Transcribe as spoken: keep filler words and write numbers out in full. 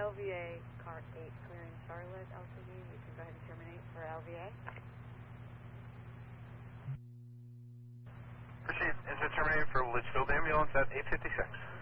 L V A, car eight clearing Charlotte, L T D. You can go ahead and terminate for L V A. Proceed. Engine terminated for Litchfield Ambulance at eight fifty-six.